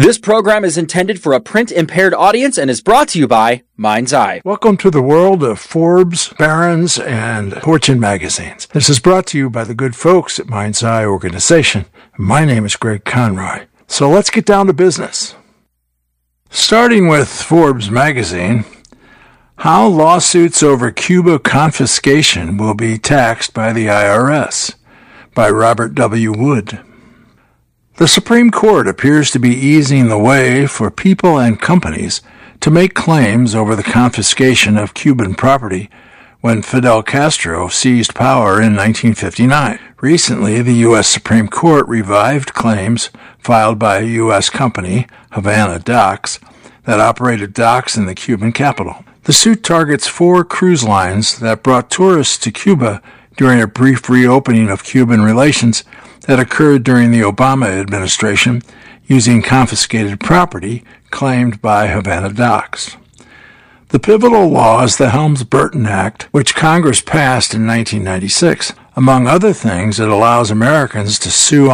This program is intended for a print-impaired audience and is brought to you by Mind's Eye. Welcome to the world of Forbes, Barron's, and Fortune magazines. This is brought to you by the good folks at Mind's Eye Organization. My name is Greg Conroy. So let's get down to business. Starting with Forbes magazine, how lawsuits over Cuba confiscation will be taxed by the IRS, by Robert W. Wood. The Supreme Court appears to be easing the way for people and companies to make claims over the confiscation of Cuban property when Fidel Castro seized power in 1959. Recently, the U.S. Supreme Court revived claims filed by a U.S. company, Havana Docks, that operated docks in the Cuban capital. The suit targets 4 cruise lines that brought tourists to Cuba during a brief reopening of Cuban relations that occurred during the Obama administration using confiscated property claimed by Havana Docks. The pivotal law is the Helms-Burton Act, which Congress passed in 1996. Among other things, it allows Americans to sue